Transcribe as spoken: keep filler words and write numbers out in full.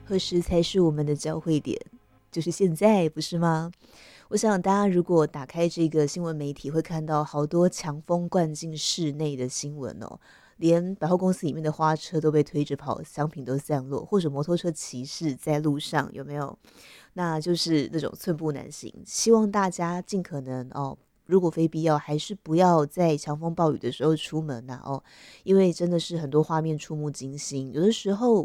何时才是我们的交汇点？就是现在，不是吗？我想大家如果打开这个新闻媒体，会看到好多强风灌进室内的新闻哦，连百货公司里面的花车都被推着跑，商品都散落，或者摩托车骑士在路上，有没有？那就是那种寸步难行。希望大家尽可能哦，如果非必要，还是不要在强风暴雨的时候出门呐、哦，因为真的是很多画面触目惊心，有的时候